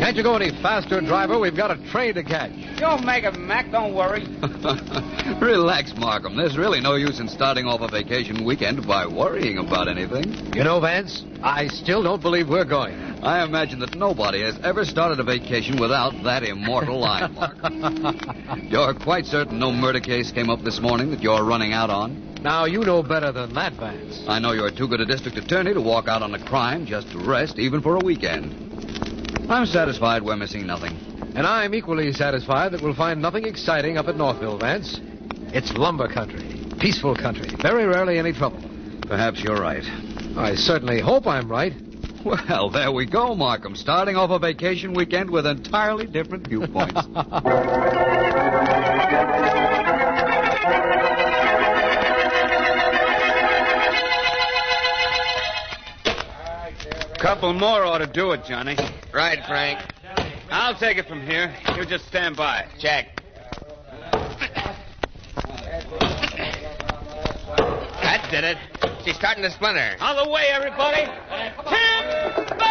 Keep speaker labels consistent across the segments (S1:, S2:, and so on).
S1: Can't you go any faster, driver? We've got a train to catch.
S2: You'll make it, Mac. Don't worry.
S3: Relax, Markham. There's really no use in starting off a vacation weekend by worrying about anything.
S1: You know, Vance, I still don't believe we're going.
S3: I imagine that nobody has ever started a vacation without that immortal line, Markham. You're quite certain no murder case came up this morning that you're running out on?
S1: Now, you know better than that, Vance.
S3: I know you're too good a district attorney to walk out on a crime just to rest, even for a weekend. I'm satisfied we're missing nothing.
S1: And I'm equally satisfied that we'll find nothing exciting up at Northville, Vance. It's lumber country, peaceful country, very rarely any trouble.
S3: Perhaps you're right.
S1: I certainly hope I'm right.
S3: Well, there we go, Markham. Starting off a vacation weekend with entirely different viewpoints.
S2: Couple more ought to do it, Johnny.
S4: Right, Frank.
S2: I'll take it from here. You just stand by.
S4: Check. That did it. She's starting to splinter.
S2: Out of the way, everybody. Timber!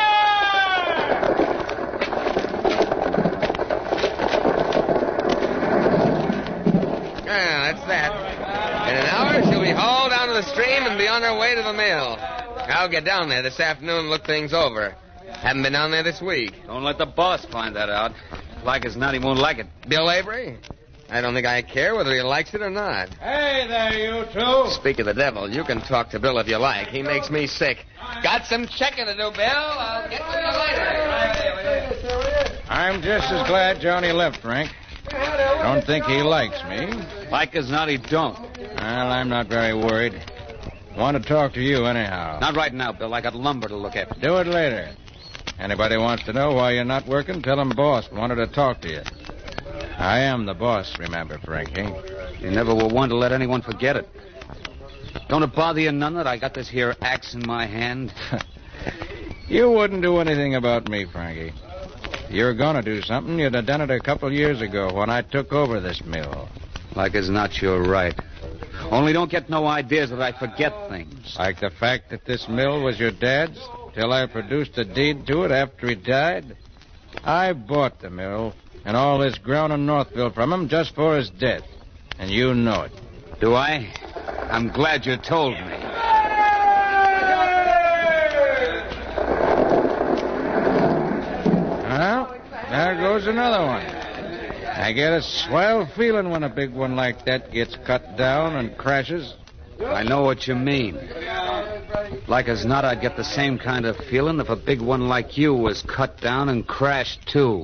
S4: Yeah, that's that. In an hour, she'll be hauled down to the stream and be on her way to the mill. I'll get down there this afternoon and look things over. Haven't been down there this week.
S2: Don't let the boss find that out. Like as not, he won't like it.
S4: Bill Avery? I don't think I care whether he likes it or not.
S5: Hey there, you two.
S4: Speak of the devil, you can talk to Bill if you like. He makes me sick. Got some checking to do, Bill. I'll get with you later.
S5: I'm just as glad Johnny left, Frank. Don't think he likes me.
S2: Like as not, he don't.
S5: Well, I'm not very worried. Want to talk to you anyhow.
S2: Not right now, Bill. I got lumber to look at.
S5: Do it later. Anybody wants to know why you're not working, tell them boss wanted to talk to you. I am the boss, remember, Frankie.
S2: You never were one to let anyone forget it. Don't it bother you none that I got this here axe in my hand?
S5: You wouldn't do anything about me, Frankie. If you were going to do something, you'd have done it a couple years ago when I took over this mill.
S2: Like as not, you're right. Only don't get no ideas that I forget things.
S5: Like the fact that this mill was your dad's till I produced a deed to it after he died? I bought the mill and all this ground in Northville from him just for his death. And you know it.
S2: Do I? I'm glad you told me.
S5: Well, there goes another one. I get a swell feeling when a big one like that gets cut down and crashes.
S2: I know what you mean. Like as not, I'd get the same kind of feeling if a big one like you was cut down and crashed, too.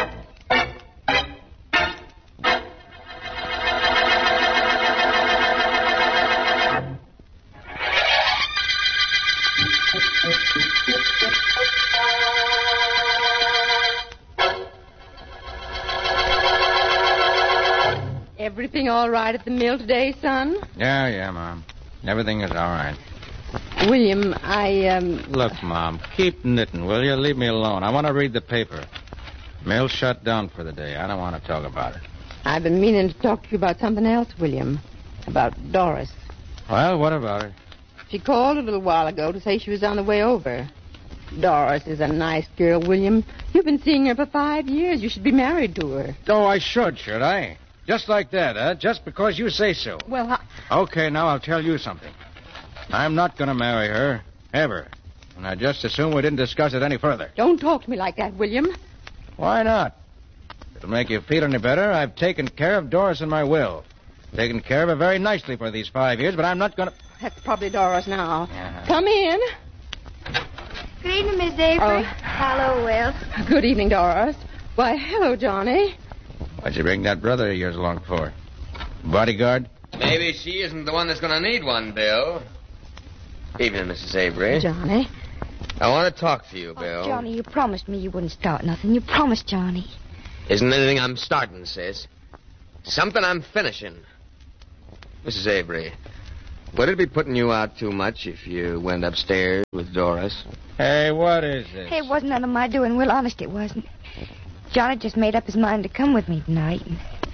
S6: Everything all right at the mill today, son?
S5: Yeah, Mom. Everything is all right.
S6: William,
S5: Look, Mom, keep knitting, will you? Leave me alone. I want to read the paper. Mill's shut down for the day. I don't want to talk about it.
S6: I've been meaning to talk to you about something else, William. About Doris.
S5: Well, what about her?
S6: She called a little while ago to say she was on the way over. Doris is a nice girl, William. You've been seeing her for 5 years. You should be married to her.
S5: Oh, I should I? Just like that, huh? Just because you say so.
S6: Well,
S5: Okay, now I'll tell you something. I'm not going to marry her, ever. And I just assume we didn't discuss it any further.
S6: Don't talk to me like that, William.
S5: Why not? It'll make you feel any better. I've taken care of Doris in my will. Taken care of her very nicely for these 5 years, but I'm not going to...
S6: That's probably Doris now.
S5: Yeah.
S6: Come in.
S7: Good evening, Miss Avery.
S6: Oh.
S7: Hello, Will.
S6: Good evening, Doris. Why, hello, Johnny.
S5: What'd you bring that brother of yours along for? Bodyguard?
S4: Maybe she isn't the one that's going to need one, Bill. Evening, Mrs. Avery.
S6: Johnny.
S4: I want to talk to you, Bill.
S7: Oh, Johnny, you promised me you wouldn't start nothing. You promised, Johnny.
S4: Isn't anything I'm starting, sis. Something I'm finishing. Mrs. Avery, would it be putting you out too much if you went upstairs with Doris?
S5: Hey, what is this?
S7: Hey, it wasn't none of my doing, Will. Honest, it wasn't. Johnny just made up his mind to come with me tonight. And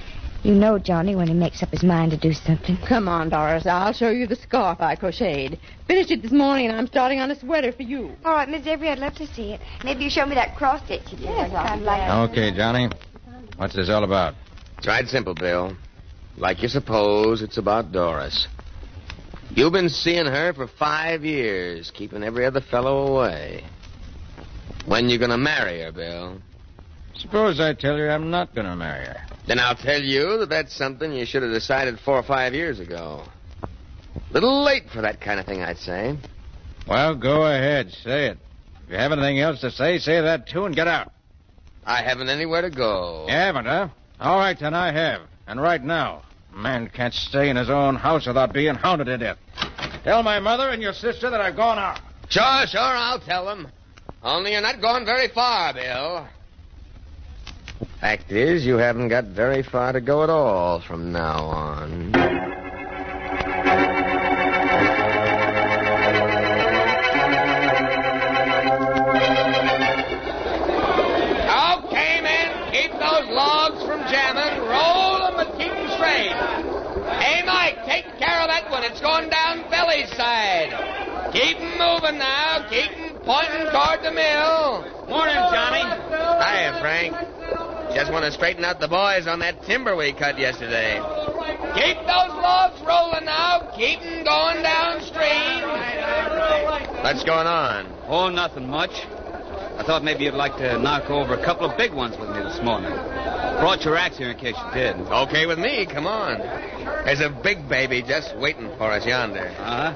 S7: You know Johnny when he makes up his mind to do something.
S6: Come on, Doris. I'll show you the scarf I crocheted. Finished it this morning, and I'm starting on a sweater for you.
S7: All right, Miss Avery, I'd love to see it. Maybe you show me that cross stitch you did. Yes, I'd like
S5: Okay, Johnny. What's this all about?
S4: It's right simple, Bill. Like you suppose, it's about Doris. You've been seeing her for 5 years, keeping every other fellow away. When you gonna marry her, Bill?
S5: Suppose I tell you I'm not going to marry her.
S4: Then I'll tell you that that's something you should have decided 4 or 5 years ago. Little late for that kind of thing, I'd say.
S5: Well, go ahead. Say it. If you have anything else to say that too and get out.
S4: I haven't anywhere to go.
S5: You haven't, huh? All right, then I have. And right now. A man can't stay in his own house without being hounded to death. Tell my mother and your sister that I've gone out.
S4: Sure, I'll tell them. Only you're not going very far, Bill. Fact is, you haven't got very far to go at all from now on. Okay, men, keep those logs from jamming. Roll them but keep them straight. Hey, Mike, take care of that one. It's going down Billy's side. Keep them moving now. Keep them pointing toward the mill.
S2: Morning, Johnny.
S4: Hiya, Frank. Just want to straighten out the boys on that timber we cut yesterday. Keep those logs rolling now. Keep them going downstream. What's going on?
S2: Oh, nothing much. I thought maybe you'd like to knock over a couple of big ones with me this morning. Brought your axe here in case you did.
S4: Okay with me. Come on. There's a big baby just waiting for us yonder.
S2: Uh-huh.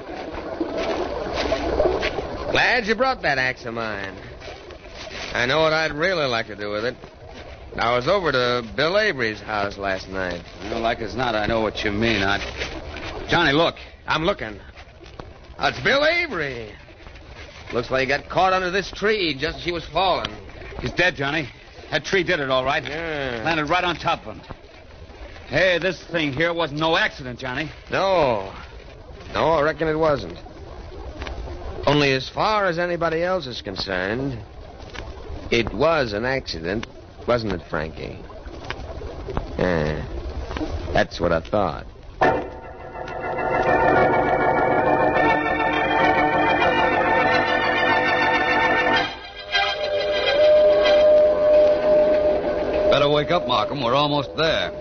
S4: Glad you brought that axe of mine. I know what I'd really like to do with it. I was over to Bill Avery's house last night.
S2: Well, like as not, I know what you mean. Johnny, look.
S4: I'm looking. Oh, it's Bill Avery. Looks like he got caught under this tree just as she was falling.
S2: He's dead, Johnny. That tree did it, all right.
S4: Yeah.
S2: Landed right on top of him. Hey, this thing here wasn't no accident, Johnny.
S4: No, I reckon it wasn't. Only as far as anybody else is concerned, it was an accident, wasn't it, Frankie? Yeah, that's what I thought.
S3: Better wake up, Markham. We're almost there.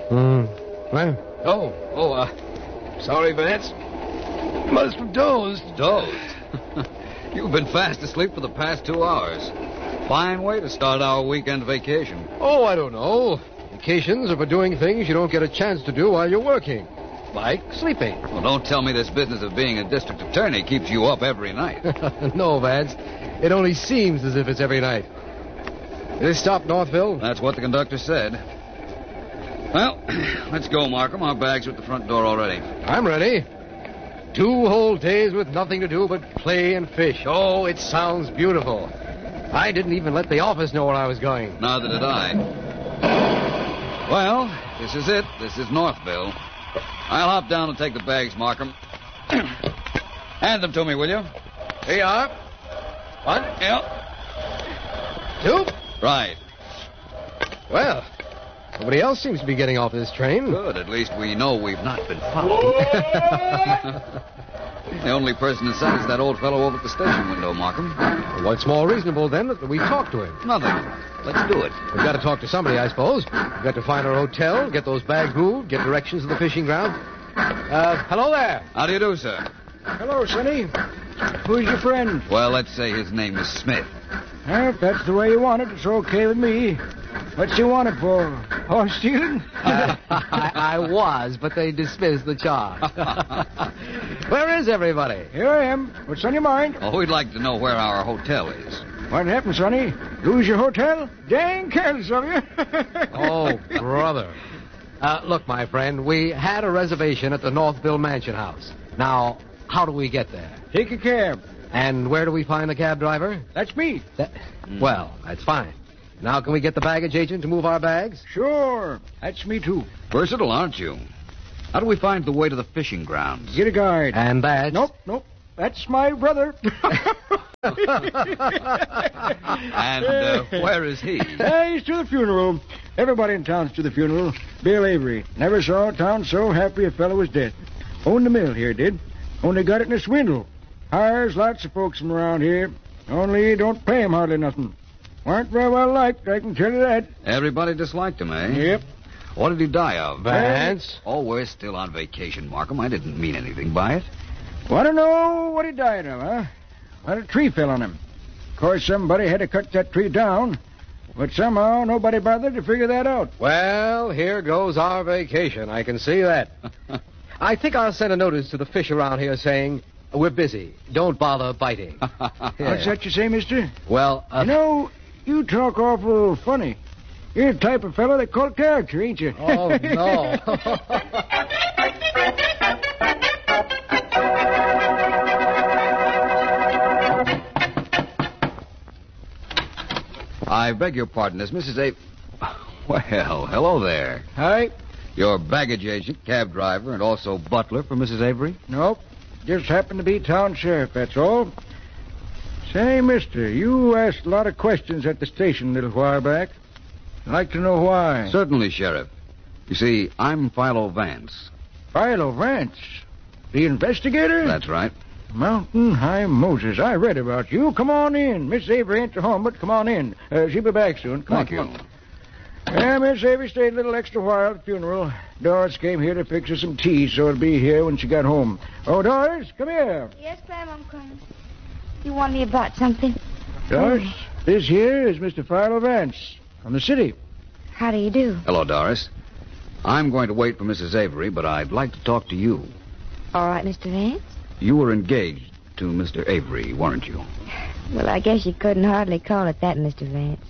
S1: Well? Sorry, Vance. Must have dozed.
S3: Dozed? You've been fast asleep for the past 2 hours. Fine way to start our weekend vacation.
S1: Oh, I don't know. Vacations are for doing things you don't get a chance to do while you're working. Like sleeping.
S3: Well, don't tell me this business of being a district attorney keeps you up every night.
S1: No, Vance. It only seems as if it's every night. Did they stop Northville?
S3: That's what the conductor said. Well, let's go, Markham. Our bags are at the front door already.
S1: I'm ready. 2 whole days with nothing to do but play and fish. Oh, it sounds beautiful. I didn't even let the office know where I was going.
S3: Neither did I. Well, this is it. This is Northville. I'll hop down and take the bags, Markham. Hand them to me, will you?
S1: Here you are. 1,
S3: Yep.
S1: 2.
S3: Right.
S1: Well, nobody else seems to be getting off this train.
S3: Good. At least we know we've not been followed. The only person in sight is that old fellow over at the station window, Markham.
S1: What's more reasonable, then, that we talk to him?
S3: Nothing. Let's do it.
S1: We've got to talk to somebody, I suppose. We've got to find our hotel, get those bags moved, get directions to the fishing ground. Hello there.
S3: How do you do, sir?
S8: Hello, Sonny. Who's your friend?
S3: Well, let's say his name is Smith.
S8: If that's the way you want it, it's okay with me. What's you want it for? Horse stealing?
S1: I was, but they dismissed the charge. Where is everybody?
S8: Here I am. What's on your mind?
S3: Oh, we'd like to know where our hotel is.
S8: What happened, Sonny? Lose your hotel? Dang careless of you.
S1: Oh, brother. Look, my friend, we had a reservation at the Northville Mansion House. Now, how do we get there?
S8: Take a cab.
S1: And where do we find the cab driver?
S8: That's me.
S1: Well, that's fine. Now, can we get the baggage agent to move our bags?
S8: Sure. That's me, too.
S3: Versatile, aren't you? How do we find the way to the fishing grounds?
S8: Get a guide.
S1: And that's...
S8: Nope. That's my brother.
S3: And where is he?
S8: He's to the funeral. Everybody in town's to the funeral. Bill Avery. Never saw a town so happy a fellow was dead. Owned the mill here, did. Only got it in a swindle. Hires lots of folks from around here. Only don't pay 'em hardly nothing. Weren't very well liked, I can tell you that.
S3: Everybody disliked him, eh?
S8: Yep.
S3: What did he die of?
S1: Vance?
S3: Oh, we're still on vacation, Markham. I didn't mean anything by it.
S8: Want to know what he died of, huh? Well, a tree fell on him. Of course, somebody had to cut that tree down. But somehow nobody bothered to figure that out.
S1: Well, here goes our vacation. I can see that. I think I'll send a notice to the fish around here saying, we're busy. Don't bother biting.
S8: What's that you say, mister?
S1: Well,
S8: You know, you talk awful funny. You're the type of fellow they call character, ain't you?
S1: Oh, no.
S3: I beg your pardon. Is Mrs. A... Well, hello there.
S8: Hi.
S3: Your baggage agent, cab driver, and also butler for Mrs. Avery?
S8: Nope. Just happened to be town sheriff, that's all. Say, mister, you asked a lot of questions at the station a little while back. I'd like to know why.
S3: Certainly, Sheriff. You see, I'm Philo Vance.
S8: Philo Vance, the investigator?
S3: That's right.
S8: Mountain High Moses. I read about you. Come on in. Miss Avery ain't at home, but come on in. She'll be back soon. Come
S3: Thank you.
S8: on. Yeah, Miss Avery stayed a little extra while at the funeral. Doris came here to fix her some tea, so it'll be here when she got home. Oh, Doris, come here.
S7: Yes, Clem, I'm coming. You want me about something?
S8: Doris, this here is Mr. Philo Vance from the city.
S7: How do you do?
S3: Hello, Doris. I'm going to wait for Mrs. Avery, but I'd like to talk to you.
S7: All right, Mr. Vance.
S3: You were engaged to Mr. Avery, weren't you?
S7: Well, I guess you couldn't hardly call it that, Mr. Vance.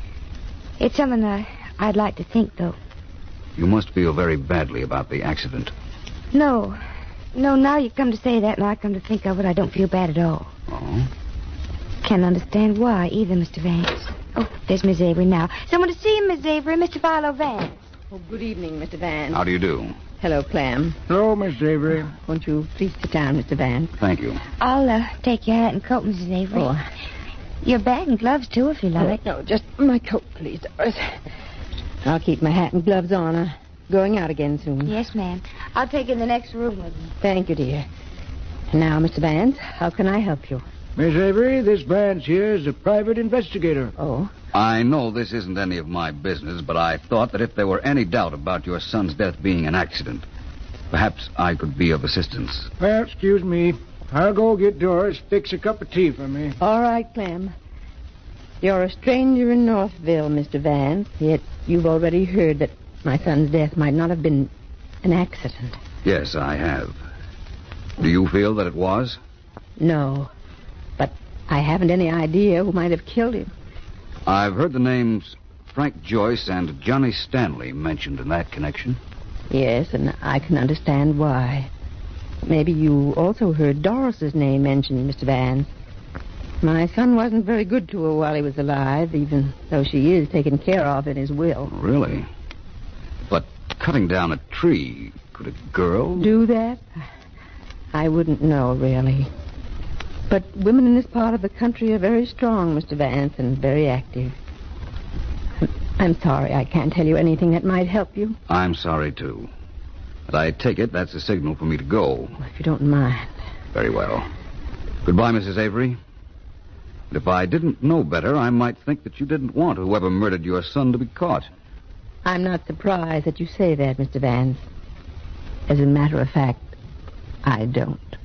S7: It's something I'd like to think, though.
S3: You must feel very badly about the accident.
S7: No, now you come to say that, and I come to think of it, I don't feel bad at all.
S3: Oh?
S7: Can't understand why either, Mr. Vance. Oh, there's Miss Avery now. Someone to see Miss Avery, Mr. Philo Vance.
S6: Oh, good evening, Mr. Vance.
S3: How do you do?
S6: Hello, Clem.
S8: Hello, Miss Avery.
S6: Won't you please sit down, Mr. Vance?
S3: Thank you.
S7: I'll take your hat and coat, Mrs. Avery.
S6: Oh.
S7: Your bag and gloves, too, if you like.
S6: No, just my coat, please, Doris. I'll keep my hat and gloves on. I'm going out again soon.
S7: Yes, ma'am. I'll take you in the next room with me.
S6: Thank you, dear. Now, Mr. Vance, how can I help you?
S8: Miss Avery, this Vance here is a private investigator.
S6: Oh?
S3: I know this isn't any of my business, but I thought that if there were any doubt about your son's death being an accident, perhaps I could be of assistance.
S8: Well, excuse me. I'll go get Doris. Fix a cup of tea for me.
S6: All right, Clem. You're a stranger in Northville, Mr. Vance, yet you've already heard that my son's death might not have been an accident.
S3: Yes, I have. Do you feel that it was?
S6: No, but I haven't any idea who might have killed him.
S3: I've heard the names Frank Joyce and Johnny Stanley mentioned in that connection.
S6: Yes, and I can understand why. Maybe you also heard Doris's name mentioned, Mr. Vance. My son wasn't very good to her while he was alive, even though she is taken care of in his will.
S3: Really? But cutting down a tree, could a girl...
S6: Do that? I wouldn't know, really. But women in this part of the country are very strong, Mr. Vance, and very active. I'm sorry I can't tell you anything that might help you.
S3: I'm sorry, too. But I take it that's a signal for me to go.
S6: If you don't mind.
S3: Very well. Goodbye, Mrs. Avery. And if I didn't know better, I might think that you didn't want whoever murdered your son to be caught.
S6: I'm not surprised that you say that, Mr. Vance. As a matter of fact, I don't.